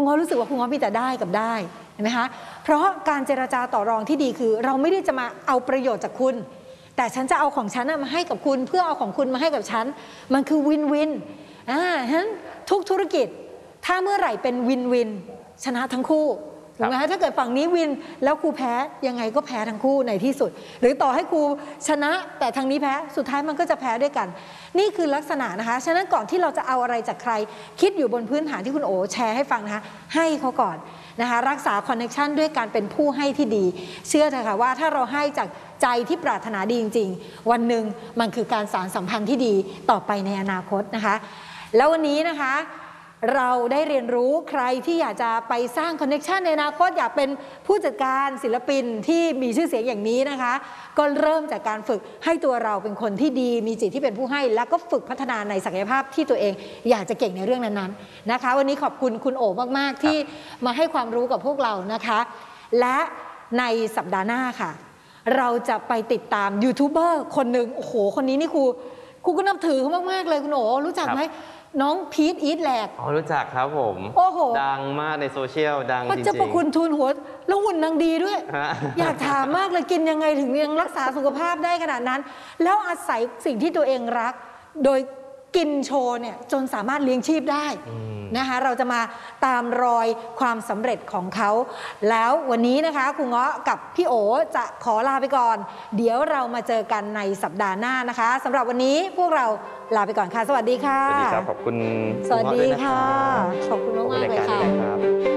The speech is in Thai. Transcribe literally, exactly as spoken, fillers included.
ง้อรู้สึกว่าคุณง้อมีแต่ได้กับได้เห็นไหมคะเพราะการเจรจาต่อรองที่ดีคือเราไม่ได้จะมาเอาประโยชน์จากคุณแต่ฉันจะเอาของฉันมาให้กับคุณเพื่อเอาของคุณมาให้กับฉันมันคือวินวินอ่าฉะนั้นทุกธุรกิจถ้าเมื่อไหร่เป็นวินวินชนะทั้งคู่ถูกไหมคะถ้าเกิดฝั่งนี้วินแล้วครูแพ้ยังไงก็แพ้ทั้งคู่ในที่สุดหรือต่อให้ครูชนะแต่ทางนี้แพ้สุดท้ายมันก็จะแพ้ด้วยกันนี่คือลักษณะนะคะฉะนั้นก่อนที่เราจะเอาอะไรจากใครคิดอยู่บนพื้นฐานที่คุณโอแชร์ให้ฟังนะคะให้เขาก่อนนะคะรักษาคอนเนคชันด้วยการเป็นผู้ให้ที่ดีเชื่อเถอะค่ะว่าถ้าเราให้จากใจที่ปรารถนาดีจริงๆวันหนึ่งมันคือการสานสัมพันธ์ที่ดีต่อไปในอนาคตนะคะแล้ววันนี้นะคะเราได้เรียนรู้ใครที่อยากจะไปสร้างคอนเนคชันในอนาคตอยากเป็นผู้จัดการศิลปินที่มีชื่อเสียงอย่างนี้นะคะก็เริ่มจากการฝึกให้ตัวเราเป็นคนที่ดีมีจิตที่เป็นผู้ให้แล้วก็ฝึกพัฒนาในศักยภาพที่ตัวเองอยากจะเก่งในเรื่องนั้นๆนะคะวันนี้ขอบคุณคุณโอมากๆที่มาให้ความรู้กับพวกเรานะคะและในสัปดาห์หน้าค่ะเราจะไปติดตามยูทูบเบอร์คนหนึ่งโอ้โหคนนี้นี่ครูครูก็นับถือเขามากๆเลยคุณโอรู้จักไหมน้องพีทอีทแหลกอ๋อรู้จักครับผมโอ้โหดังมากในโซเชียลดังจริงๆจะประคุณทูลหัวแล้วหุ่นนางดีด้วย อยากถามมากเลยกินยังไงถึงยังรักษาสุขภาพได้ขนาดนั้นแล้วอาศัยสิ่งที่ตัวเองรักโดยกินโชว์เนี่ยจนสามารถเลี้ยงชีพได้นะคะเราจะมาตามรอยความสำเร็จของเขาแล้ววันนี้นะคะครูเงาะกับพี่โอจะขอลาไปก่อนเดี๋ยวเรามาเจอกันในสัปดาห์หน้านะคะสำหรับวันนี้พวกเราลาไปก่อนค่ะสวัสดีค่ะสวัสดีครับขอบคุณสวัสดีค่ะขอบคุณมากๆเลยค่ะ